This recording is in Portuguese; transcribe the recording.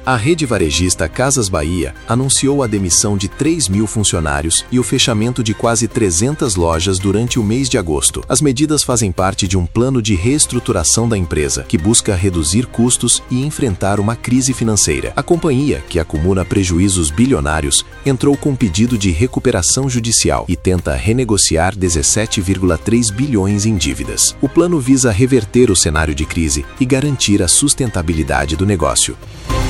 A rede varejista Casas Bahia anunciou a demissão de 3.000 funcionários e o fechamento de quase 300 lojas durante o mês de agosto. As medidas fazem parte de um plano de reestruturação da empresa, que busca reduzir custos e enfrentar uma crise financeira. A companhia, que acumula prejuízos bilionários, entrou com pedido de recuperação judicial e tenta renegociar 17,3 bilhões em dívidas. O plano visa reverter o cenário de crise e garantir a sustentabilidade do negócio.